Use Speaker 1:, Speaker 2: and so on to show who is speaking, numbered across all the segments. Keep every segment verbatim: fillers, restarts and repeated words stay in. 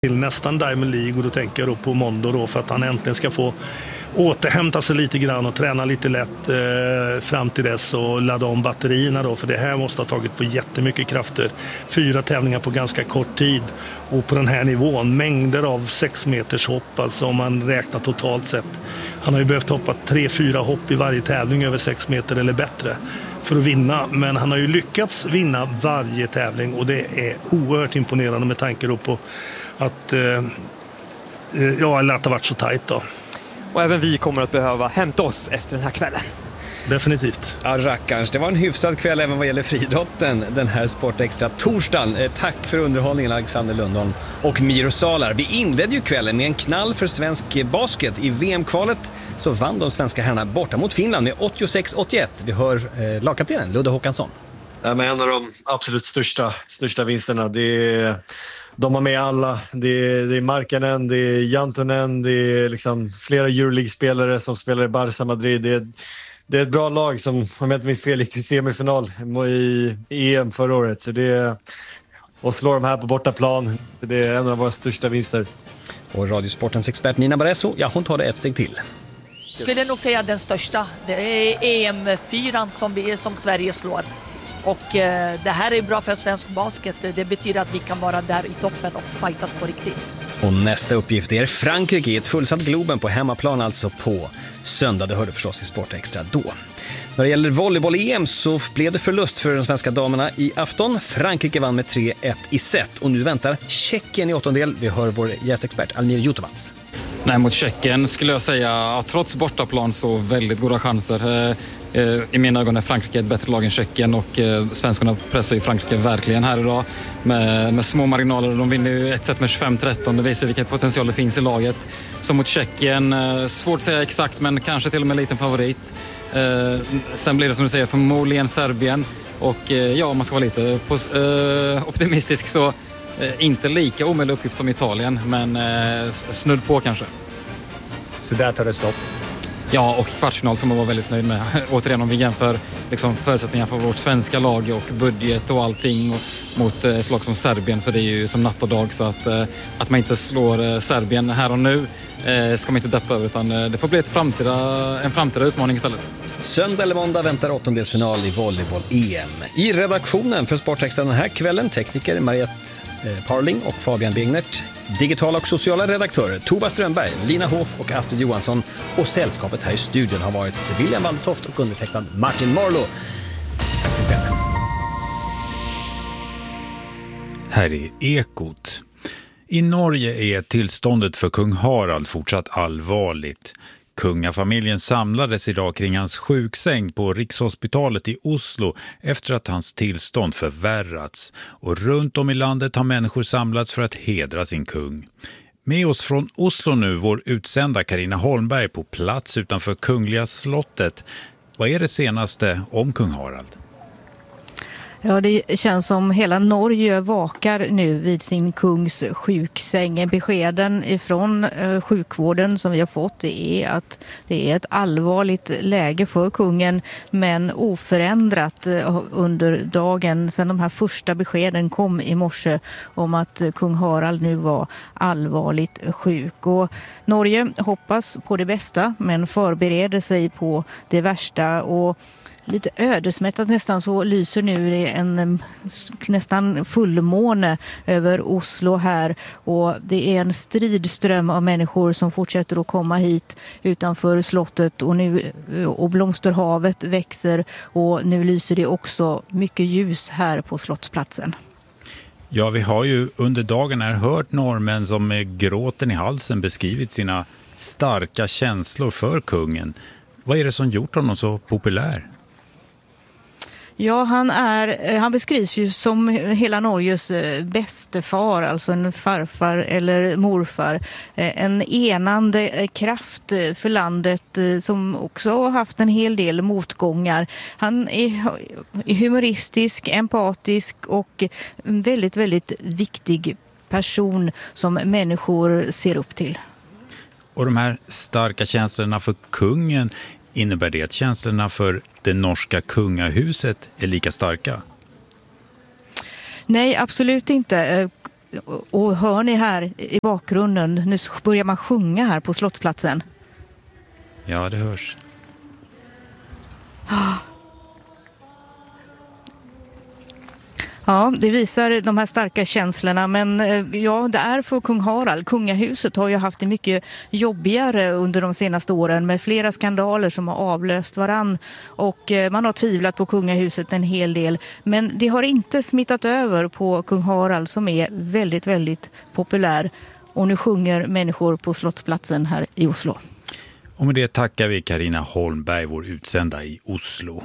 Speaker 1: till nästan Diamond League, och då tänker jag då på Mondo då, för att han äntligen ska få återhämta sig lite grann och träna lite lätt eh, fram till dess och ladda om batterierna då, för det här måste ha tagit på jättemycket krafter. Fyra tävlingar på ganska kort tid och på den här nivån, mängder av sex meters hopp, alltså om man räknar totalt sett. Han har ju behövt hoppa tre, fyra hopp i varje tävling över sex meter eller bättre för att vinna, men han har ju lyckats vinna varje tävling, och det är oerhört imponerande med tanke då på att, eh, ja, eller att det har varit så tajt då.
Speaker 2: Och även vi kommer att behöva hämta oss efter den här kvällen.
Speaker 1: Definitivt.
Speaker 3: Ja, rackarns. Det var en hyfsad kväll även vad gäller friidrotten den här Sportextra torsdagen. Eh, tack för underhållningen, Alexander Lundholm och Miro Salar. Vi inledde ju kvällen med en knall för svensk basket. I V M-kvalet så vann de svenska herrarna borta mot Finland med åttiosex åttioett. Vi hör eh, lagkaptenen Ludde Håkansson.
Speaker 4: Ja, men en av de absolut största, största vinsterna. Det är, de har med alla. Det är, det är Markkanen, det är Jantunen, det är liksom flera Euroleague-spelare som spelar i Barça Madrid. Det är, det är ett bra lag som, om jag inte minns fel, gick till semifinal i E M förra året. Så det är, och slår de här på bortaplan. Det är en av våra största vinster.
Speaker 3: Och Radiosportens expert Nina Baresso, ja, hon tar det ett steg till.
Speaker 5: Skulle nog säga den största. Det är E M fyra som, vi, som Sverige slår. Och eh, det här är bra för svensk basket. Det betyder att vi kan vara där i toppen och fightas på riktigt.
Speaker 3: Och nästa uppgift är Frankrike i ett fullsatt Globen på hemmaplan, alltså på söndag. Det hörde förstås i Sportextra då. När det gäller volleyboll-E M så blev det förlust för de svenska damerna i afton. Frankrike vann med tre ett i set, och nu väntar Tjeckien i åttondel. Vi hör vår gästexpert Almir Jutovac.
Speaker 6: Nej, mot Tjeckien skulle jag säga, ja, trots bortaplan så väldigt goda chanser. Eh, eh, I mina ögon är Frankrike ett bättre lag än Tjeckien, och eh, svenskarna pressar ju Frankrike verkligen här idag med, med små marginaler. De vinner ju ett set med tjugofem tretton. Det visar vilken potential det finns i laget. Så mot Tjeckien, eh, svårt att säga exakt, men kanske till och med en liten favorit. Eh, sen blir det som du säger förmodligen Serbien, och eh, ja, om man ska vara lite på, eh, optimistisk så Eh, inte lika omöjlig uppgift som Italien, men eh, snudd på kanske.
Speaker 3: Så där tar det stopp.
Speaker 6: Ja, och kvartsfinal som man var väldigt nöjd med. Återigen, om vi jämför liksom, förutsättningar för vårt svenska lag och budget och allting och, mot eh, ett lag som Serbien, så det är ju som natt och dag. Så att, eh, att man inte slår eh, Serbien här och nu eh, ska man inte deppa över, utan eh, det får bli ett framtida, en framtida utmaning istället.
Speaker 3: Söndag eller måndag väntar åttondelsfinal i volleyboll-E M. I redaktionen för Sportextra den här kvällen tekniker Mariette Parling och Fabian Begnert, digitala och sociala redaktörer Tova Strömberg, Lina Hoff och Astrid Johansson, och sällskapet här i studion har varit William Waldtoft och undertecknad Martin Marlow. Tack för kvällen.
Speaker 7: Här är Ekot. I Norge är tillståndet för kung Harald fortsatt allvarligt. Kungafamiljen samlades idag kring hans sjuksäng på Rikshospitalet i Oslo efter att hans tillstånd förvärrats. Och runt om i landet har människor samlats för att hedra sin kung. Med oss från Oslo nu vår utsända Carina Holmberg på plats utanför Kungliga slottet. Vad är det senaste om kung Harald?
Speaker 8: Ja, det känns som hela Norge vakar nu vid sin kungs sjuksäng. Beskeden ifrån eh, sjukvården som vi har fått är att det är ett allvarligt läge för kungen, men oförändrat eh, under dagen sedan de här första beskeden kom i morse om att eh, kung Harald nu var allvarligt sjuk. Och Norge hoppas på det bästa men förbereder sig på det värsta, och lite ödesmättat nästan så lyser nu en nästan fullmåne över Oslo här, och det är en stridström av människor som fortsätter att komma hit utanför slottet, och nu och blomsterhavet växer, och nu lyser det också mycket ljus här på slottsplatsen.
Speaker 7: Ja, vi har ju under dagen här hört norrmän som med gråten i halsen beskrivit sina starka känslor för kungen. Vad är det som gjort honom så populär?
Speaker 8: Ja, han, är, han beskrivs ju som hela Norges bäste far, alltså en farfar eller morfar. En enande kraft för landet som också har haft en hel del motgångar. Han är humoristisk, empatisk och en väldigt, väldigt viktig person som människor ser upp till.
Speaker 7: Och de här starka känslorna för kungen, innebär det att känslorna för det norska kungahuset är lika starka?
Speaker 8: Nej, absolut inte. Och hör ni här i bakgrunden, nu börjar man sjunga här på Slottsplatsen.
Speaker 7: Ja, det hörs.
Speaker 8: Ja, det visar de här starka känslorna, men ja, det är för kung Harald. Kungahuset har ju haft det mycket jobbigare under de senaste åren med flera skandaler som har avlöst varann, och man har tvivlat på kungahuset en hel del, men det har inte smittat över på kung Harald som är väldigt, väldigt populär, och nu sjunger människor på Slottsplatsen här i Oslo.
Speaker 7: Och med det tackar vi Carina Holmberg, vår utsända i Oslo.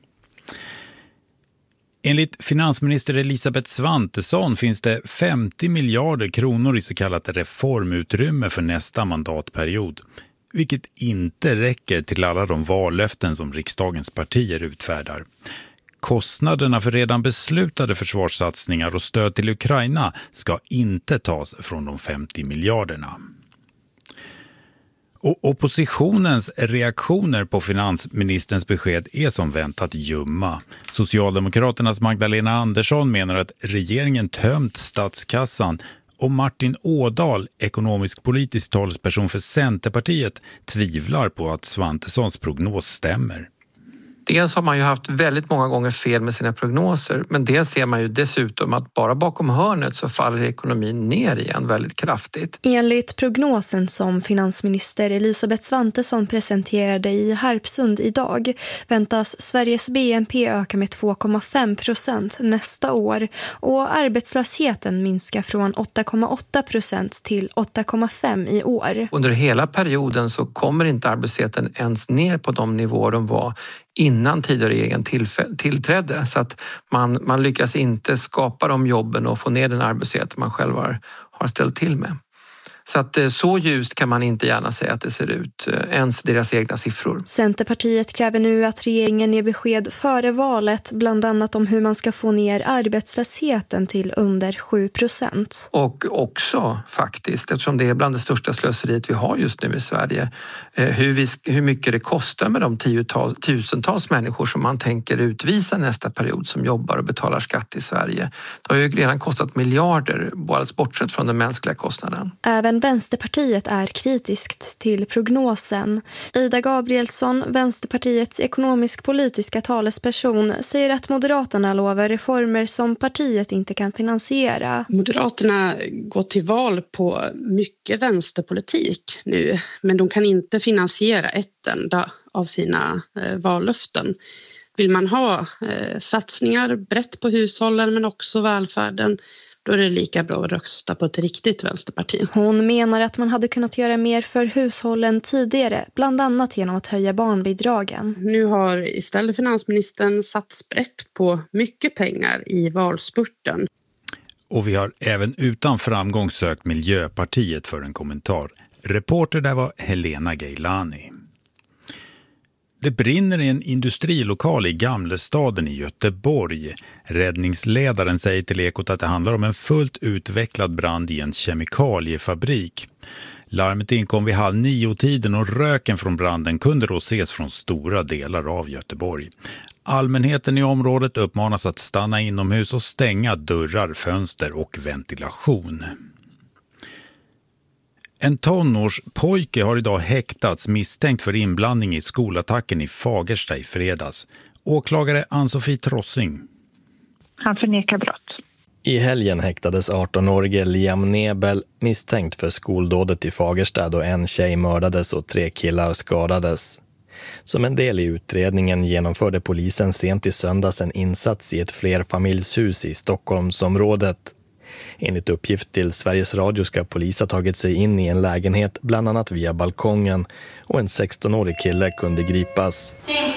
Speaker 7: Enligt finansminister Elisabeth Svantesson finns det femtio miljarder kronor i så kallat reformutrymme för nästa mandatperiod, vilket inte räcker till alla de vallöften som riksdagens partier utfärdar. Kostnaderna för redan beslutade försvarssatsningar och stöd till Ukraina ska inte tas från de femtio miljarderna. Och oppositionens reaktioner på finansministerns besked är som väntat ljumma. Socialdemokraternas Magdalena Andersson menar att regeringen tömt statskassan, och Martin Ådahl, ekonomisk-politisk talesperson för Centerpartiet, tvivlar på att Svantessons prognos stämmer.
Speaker 9: Dels har man ju haft väldigt många gånger fel med sina prognoser, men dels ser man ju dessutom att bara bakom hörnet så faller ekonomin ner igen väldigt kraftigt.
Speaker 10: Enligt prognosen som finansminister Elisabeth Svantesson presenterade i Harpsund idag väntas Sveriges B N P öka med två komma fem procent nästa år och arbetslösheten minska från åtta komma åtta procent till åtta komma fem i år.
Speaker 9: Under hela perioden så kommer inte arbetslösheten ens ner på de nivåer de var innan tidigare regeringen tillträdde, så att man, man lyckas inte skapa de jobben och få ner den arbetslöshet man själv har, har ställt till med. Så att så ljust kan man inte gärna säga att det ser ut, ens deras egna siffror.
Speaker 10: Centerpartiet kräver nu att regeringen ger besked före valet, bland annat om hur man ska få ner arbetslösheten till under sju procent.
Speaker 9: Och också faktiskt, eftersom det är bland det största slöseriet vi har just nu i Sverige, hur, vi, hur mycket det kostar med de tiotals, tusentals människor som man tänker utvisa nästa period som jobbar och betalar skatt i Sverige. Det har ju redan kostat miljarder, bara bortsett från den mänskliga kostnaden.
Speaker 10: Även Vänsterpartiet är kritiskt till prognosen. Ida Gabrielsson, Vänsterpartiets ekonomisk-politiska talesperson, säger att Moderaterna lovar reformer som partiet inte kan finansiera.
Speaker 11: Moderaterna går till val på mycket vänsterpolitik nu, men de kan inte finansiera ett enda av sina eh, vallöften. Vill man ha eh, satsningar brett på hushållen men också välfärden, då är det lika bra att rösta på ett riktigt vänsterparti.
Speaker 10: Hon menar att man hade kunnat göra mer för hushållen tidigare, bland annat genom att höja barnbidragen.
Speaker 11: Nu har istället finansministern satt sprätt på mycket pengar i valspurten.
Speaker 7: Och vi har även utan framgång sökt Miljöpartiet för en kommentar. Reporter där var Helena Geilani. Det brinner i en industrilokal i Gamlestaden i Göteborg. Räddningsledaren säger till Ekot att det handlar om en fullt utvecklad brand i en kemikaliefabrik. Larmet inkom vid halv nio-tiden och röken från branden kunde då ses från stora delar av Göteborg. Allmänheten i området uppmanas att stanna inomhus och stänga dörrar, fönster och ventilation. En tonårspojke har idag häktats misstänkt för inblandning i skolattacken i Fagersta i fredags. Åklagare Ann-Sofie Trossing.
Speaker 12: Han förnekar brott.
Speaker 3: I helgen häktades arton-årige Liam Nebel misstänkt för skoldådet i Fagersta då en tjej mördades och tre killar skadades. Som en del i utredningen genomförde polisen sent i söndags en insats i ett flerfamiljshus i Stockholmsområdet. Enligt uppgift till Sveriges Radio ska polis ha tagit sig in i en lägenhet bland annat via balkongen och en sexton-årig kille kunde gripas.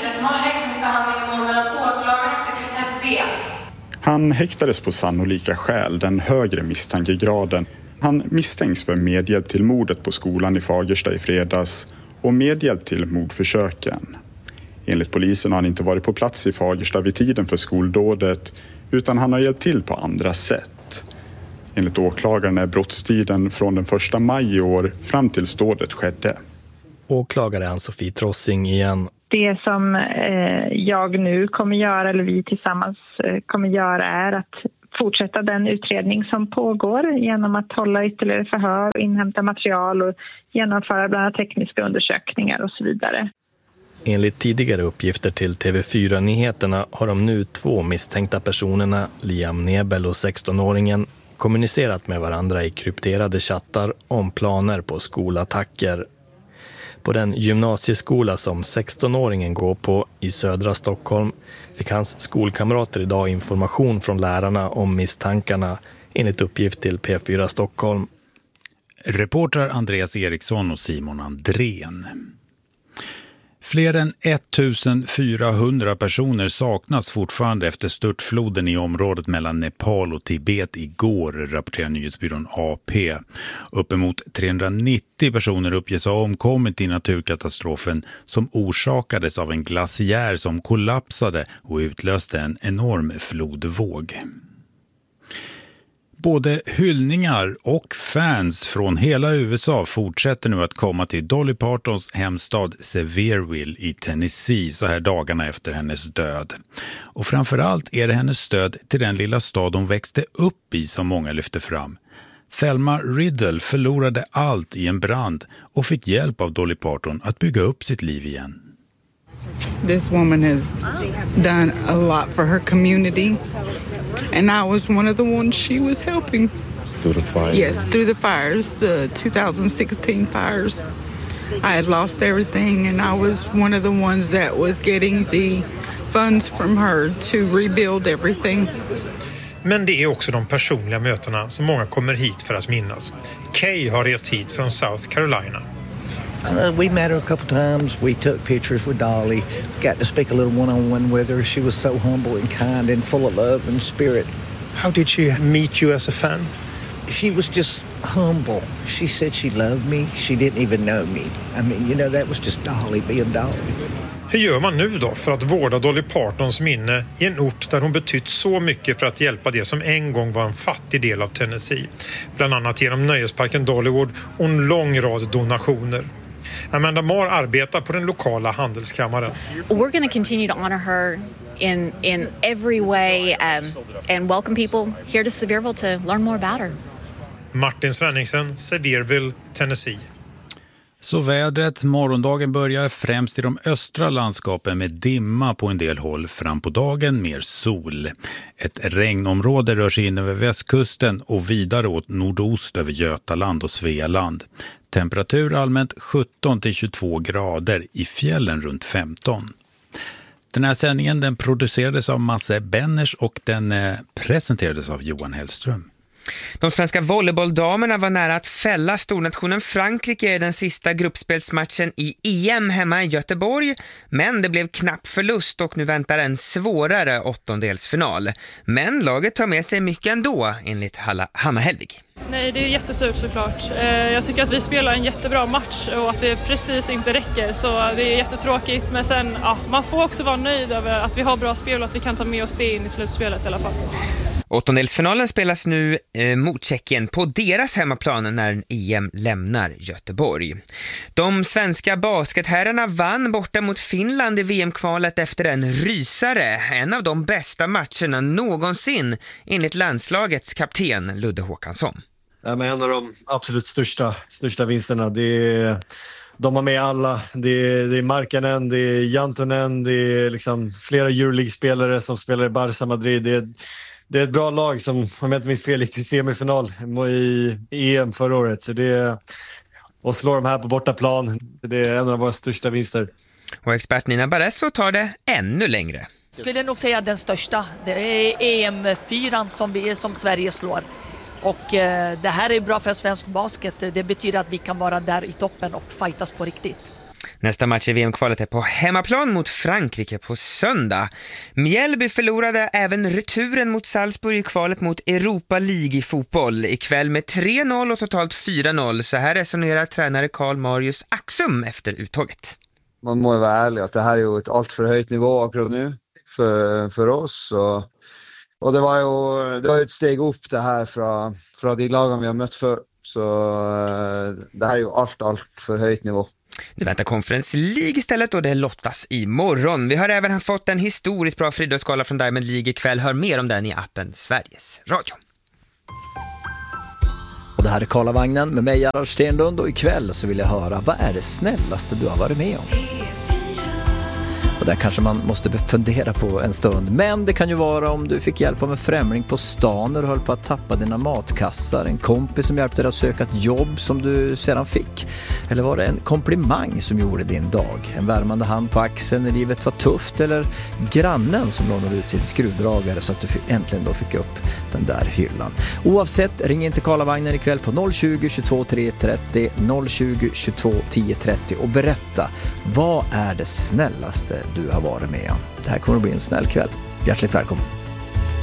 Speaker 13: Han häktades på sannolika skäl, den högre misstankegraden. Han misstänks för medhjälp till mordet på skolan i Fagersta i fredags och medhjälp till mordförsöken. Enligt polisen har han inte varit på plats i Fagersta vid tiden för skoldådet utan han har hjälpt till på andra sätt. Enligt åklagaren är brottstiden från den första maj i år fram till dådet skedde.
Speaker 3: Åklagare Ann-Sofie Trossing igen.
Speaker 12: Det som eh, jag nu kommer göra, eller vi tillsammans eh, kommer göra, är att fortsätta den utredning som pågår genom att hålla ytterligare förhör och inhämta material och genomföra bland annat tekniska undersökningar och så vidare.
Speaker 14: Enligt tidigare uppgifter till T V fyra-nyheterna har de nu två misstänkta personerna, Liam Nebel och sextonåringen, kommunicerat med varandra i krypterade chattar om planer på skolattacker. På den gymnasieskola som sextonåringen går på i södra Stockholm fick hans skolkamrater idag information från lärarna om misstankarna, enligt uppgift till P fyra Stockholm.
Speaker 7: Reportrar Andreas Eriksson och Simon Andrén. Fler än ettusenfyrahundra personer saknas fortfarande efter störtfloden i området mellan Nepal och Tibet igår, rapporterar nyhetsbyrån A P. Uppemot trehundranittio personer uppges ha omkommit i naturkatastrofen som orsakades av en glaciär som kollapsade och utlöste en enorm flodvåg. Både hyllningar och fans från hela U S A fortsätter nu att komma till Dolly Partons hemstad Sevierville i Tennessee så här dagarna efter hennes död. Och framförallt är det hennes stöd till den lilla stad hon växte upp i som många lyfter fram. Thelma Riddle förlorade allt i en brand och fick hjälp av Dolly Parton att bygga upp sitt liv igen.
Speaker 15: This woman has done a lot for her community, and I was one of the ones she was helping.
Speaker 16: Through the fires?
Speaker 15: Yes, through the fires, the two thousand sixteen fires. I had lost everything, and I was one of the ones that was getting the funds from her to rebuild everything.
Speaker 17: Men det är också de personliga mötena som många kommer hit för att minnas. Kay har rest hit från South Carolina.
Speaker 18: Uh, we met her a couple times. We took pictures with Dolly. Got to speak a little one-on-one with her. She was so humble and kind and full of love and spirit.
Speaker 17: How did she meet you as a fan?
Speaker 18: She was just humble. She said she loved me. She didn't even know me. I mean, you know, that was just Dolly being Dolly.
Speaker 17: Hur gör man nu då för att vårda Dolly Partons minne i en ort där hon betytt så mycket för att hjälpa det som en gång var en fattig del av Tennessee? Bland annat genom nöjesparken Dollywood och en lång rad donationer. Amanda Marr arbetar på den lokala handelskammaren.
Speaker 19: We're going to continue to honor her in in every way um, and welcome people here to Sevierville to learn more about her.
Speaker 17: Martin Svenningsen, Sevierville, Tennessee.
Speaker 7: Så vädret, morgondagen börjar främst i de östra landskapen med dimma på en del håll, fram på dagen mer sol. Ett regnområde rör sig in över västkusten och vidare åt nordost över Götaland och Svealand. Temperatur allmänt sjutton till tjugotvå grader, i fjällen runt femton. Den här sändningen den producerades av Masse Benners och den eh, presenterades av Johan Hellström.
Speaker 20: De svenska volleybolldamerna var nära att fälla stornationen Frankrike i den sista gruppspelsmatchen i E M hemma i Göteborg, men det blev knapp förlust och nu väntar en svårare åttondelsfinal. Men laget tar med sig mycket ändå, enligt Hanna Helvig.
Speaker 21: Nej, det är jättesurt såklart. Jag tycker att vi spelar en jättebra match och att det precis inte räcker, så det är jättetråkigt. Men sen, ja, man får också vara nöjd över att vi har bra spel och att vi kan ta med oss det in i slutspelet i alla fall.
Speaker 20: Åttondelsfinalen spelas nu eh, mot Tjeckien på deras hemmaplan när E M lämnar Göteborg. De svenska basketherrarna vann borta mot Finland i V M-kvalet efter en rysare. En av de bästa matcherna någonsin, enligt landslagets kapten Ludde Håkansson.
Speaker 4: Ja, men en av de absolut största, största vinsterna. Det är, de har med alla. Det är, det är Markkanen, det är Jantunen, det är liksom flera Euroleague-spelare som spelar i Barça Madrid. Det är, det är ett bra lag som, om jag inte minns fel, gick till semifinal i E M förra året. Så det är, och slår de här på bortaplan. Det är en av våra största vinster.
Speaker 20: Och expert Nina Barresso tar det ännu längre.
Speaker 5: Skulle nog säga den största. Det är E M fyra som, vi, som Sverige slår. Och eh, det här är bra för svensk basket. Det betyder att vi kan vara där i toppen och fightas på riktigt.
Speaker 20: Nästa match i V M-kvalet är på hemmaplan mot Frankrike på söndag. Mjällby förlorade även returen mot Salzburg i kvalet mot Europa League i fotboll. Ikväll med tre noll och totalt fyra noll. Så här resonerar tränare Karl Marius Axum efter uttåget.
Speaker 22: Man må vara ärlig att det här är ju ett allt för höjt nivå akkurat nu för, för oss. Och, och det var ju det var ett steg upp det här från, från de lagen vi har mött för. Så det här är ju allt, allt för höjt nivå.
Speaker 20: Nu väntar Conference League istället och det lottas imorgon. Vi har även fått en historiskt bra friidrottsgala från Diamond League ikväll. Hör mer om den i appen Sveriges Radio.
Speaker 2: Och det här är Karlavagnen med mig, Gerhard Stenlund, och ikväll så vill jag höra, vad är det snällaste du har varit med om? Och där kanske man måste fundera på en stund. Men det kan ju vara om du fick hjälp av en främling på stan när du höll på att tappa dina matkassar. En kompis som hjälpte dig att söka ett jobb som du sedan fick. Eller var det en komplimang som gjorde din dag? En värmande hand på axeln när livet var tufft. Eller grannen som lånade ut sin skruvdragare så att du äntligen då fick upp den där hyllan. Oavsett, ring in till Karlavagnen ikväll på noll tjugo, tjugotvå, tio trettio, noll tjugo, tjugotvå, tio trettio och berätta, vad är det snällaste du har varit med om? Det här kommer att bli en snäll kväll. Hjärtligt välkommen.